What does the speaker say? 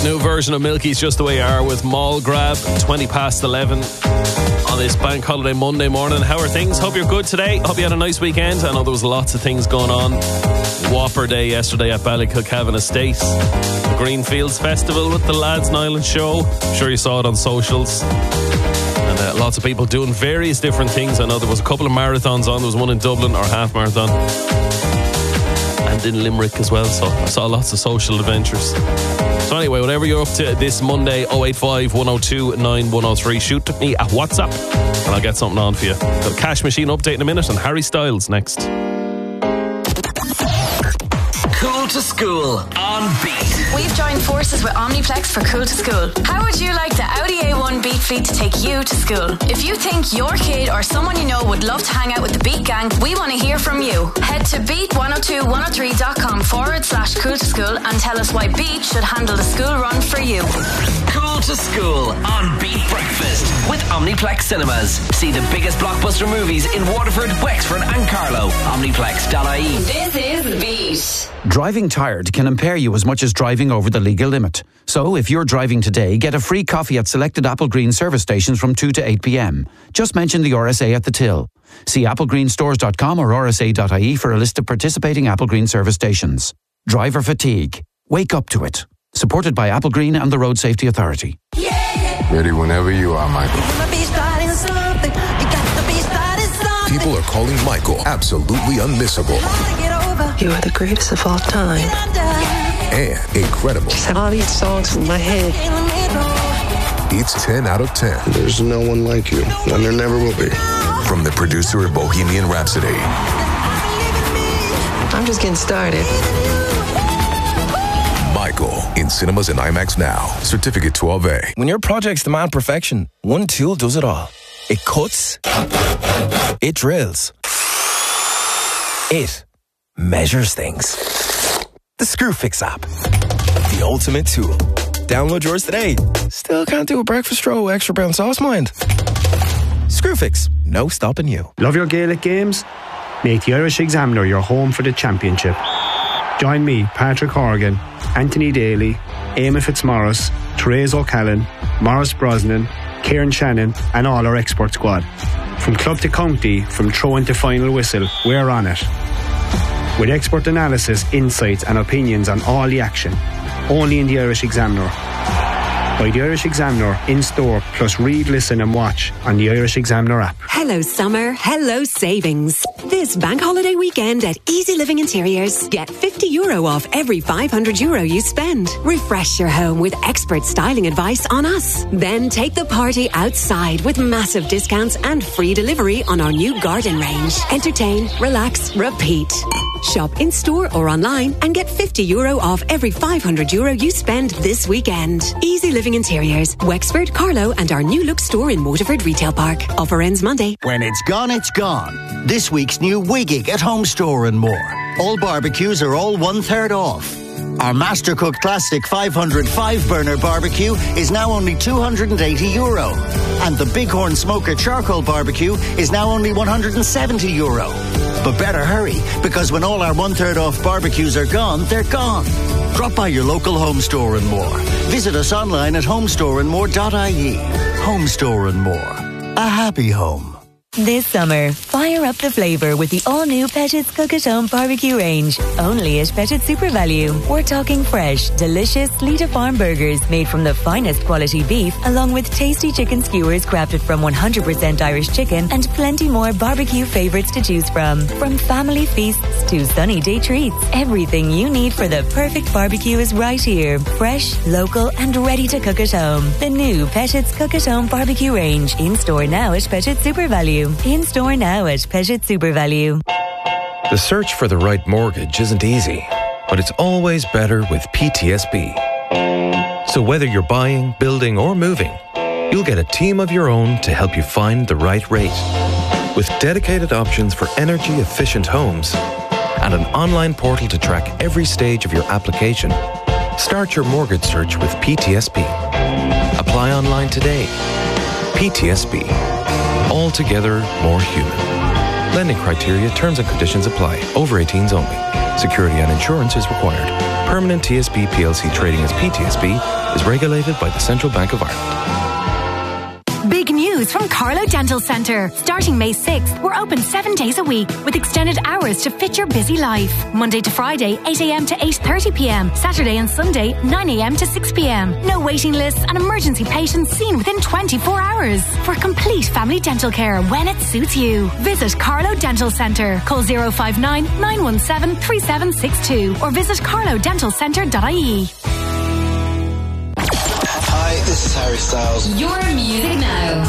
New version of Milky's Just the Way You Are with Mall Grab, 20 past 11 on this bank holiday Monday morning. How are things? Hope you're good today. Hope you had a nice weekend. I know there was lots of things going on. Whopper Day yesterday at Ballycoocavan Estate. The Greenfields Festival with the Lads and Island Show. I'm sure you saw it on socials. And lots of people doing various different things. I know there was a couple of marathons on. There was one in Dublin, or half marathon. And in Limerick as well. So I saw lots of social adventures. So anyway, whatever you're up to this Monday, 085 102 9103, shoot me at WhatsApp and I'll get something on for you. Got a cash machine update in a minute and Harry Styles next. Cool to School on Beat. We've joined forces with Omniplex for Cool to School. How would you like the Audi A1 Beat fleet to take you to school? If you think your kid or someone you know would love to hang out with the Beat gang, we want to hear from you. Head to beat102103.com/cool to school and tell us why Beat should handle the school run for you. Cool to School on Beat Breakfast with Omniplex Cinemas. See the biggest blockbuster movies in Waterford, Wexford and Carlow. Omniplex.ie. This is Beat. Driving tired can impair you as much as driving over the legal limit. So if you're driving today, get a free coffee at selected Applegreen service stations from 2 to 8 p.m. Just mention the RSA at the till. See applegreenstores.com or rsa.ie for a list of participating Applegreen service stations. Driver fatigue. Wake up to it. Supported by Applegreen and the Road Safety Authority. Ready whenever you are, Michael. People are calling Michael absolutely unmissable. You are the greatest of all time. And incredible. Just have all these songs in my head. It's 10 out of 10. There's no one like you, and there never will be. From the producer of Bohemian Rhapsody. I'm just getting started. Michael, in cinemas and IMAX now. Certificate 12A. When your projects demand perfection, one tool does it all. It cuts. It drills. It measures things. The Screwfix app. The ultimate tool. Download yours today. Still can't do a breakfast row extra brown sauce, mind. Screwfix. No stopping you. Love your Gaelic games? Make the Irish Examiner your home for the championship. Join me, Patrick Horgan, Anthony Daly, Eamon Fitzmaurice, Therese O'Callaghan, Maurice Brosnan, Kieran Shannon and all our expert squad. From club to county, from throw-in to final whistle, we're on it. With expert analysis, insights and opinions on all the action. Only in the Irish Examiner. Buy the Irish Examiner in-store, plus read, listen and watch on the Irish Examiner app. Hello summer, hello savings. This bank holiday weekend at Easy Living Interiors, get €50 off every €500 you spend. Refresh your home with expert styling advice on us. Then take the party outside with massive discounts and free delivery on our new garden range. Entertain, relax, repeat. Shop in-store or online and get €50 off every €500 you spend this weekend. Easy Living Interiors, Wexford, Carlow and our new look store in Waterford Retail Park. Offer ends Monday. When it's gone, it's gone. This week's new Wiggig at Home Store and more. All barbecues are all 1/3 off. Our Mastercook Classic 500 5-burner barbecue is now only €280. And the Bighorn Smoker Charcoal Barbecue is now only €170. But better hurry, because when all our 1/3 off barbecues are gone, they're gone. Drop by your local Home Store and More. Visit us online at homestoreandmore.ie. Home Store and More. A happy home. This summer, fire up the flavour with the all-new Pettit's Cook at Home barbecue range. Only at Pettit Super Value. We're talking fresh, delicious Lita Farm burgers made from the finest quality beef, along with tasty chicken skewers crafted from 100% Irish chicken and plenty more barbecue favourites to choose from. From family feasts to sunny day treats, everything you need for the perfect barbecue is right here. Fresh, local and ready to cook at home. The new Pettit's Cook at Home barbecue range. In store now at Pettit Super Value. In store now at Pettit Super Value. The search for the right mortgage isn't easy, but it's always better with PTSB. So whether you're buying, building or moving, you'll get a team of your own to help you find the right rate. With dedicated options for energy-efficient homes and an online portal to track every stage of your application, start your mortgage search with PTSB. Apply online today. PTSB. Altogether more human. Lending criteria, terms and conditions apply. Over 18s only. Security and insurance is required. Permanent TSB PLC trading as PTSB is regulated by the Central Bank of Ireland. Big news from Carlo Dental Centre. Starting May 6th, we're open 7 days a week with extended hours to fit your busy life. Monday to Friday, 8 a.m. to 8:30 p.m. Saturday and Sunday, 9 a.m. to 6 p.m. No waiting lists and emergency patients seen within 24 hours. For complete family dental care when it suits you. Visit Carlo Dental Centre. Call 059 917 3762 or visit carlodentalcentre.ie. Hi, this is Harry Styles. Your music now.